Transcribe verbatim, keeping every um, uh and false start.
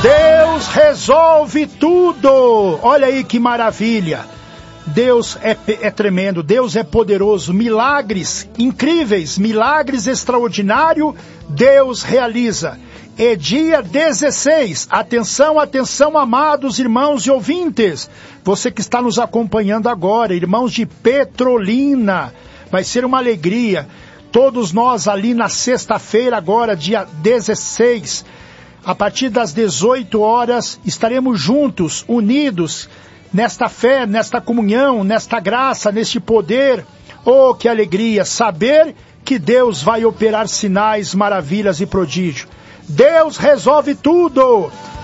Deus resolve tudo. Olha aí que maravilha. Deus é, é tremendo, Deus é poderoso, milagres incríveis, milagres extraordinários, Deus realiza. É dia dezesseis, atenção, atenção, amados irmãos e ouvintes, você que está nos acompanhando agora, irmãos de Petrolina, vai ser uma alegria, todos nós ali na sexta-feira agora, dia dezesseis, a partir das dezoito horas, estaremos juntos, unidos, nesta fé, nesta comunhão, nesta graça, neste poder. Oh, que alegria saber que Deus vai operar sinais, maravilhas e prodígios. Deus resolve tudo.